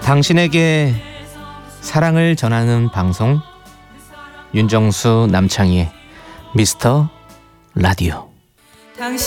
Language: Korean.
당신에게 사랑을 전하는 방송 윤정수 남창희의 미스터 라디오.